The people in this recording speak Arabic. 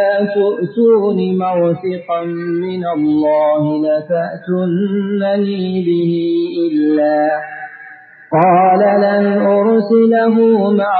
تؤتون موثقا من الله لتأتونني به إلا قال لن أرسله معكم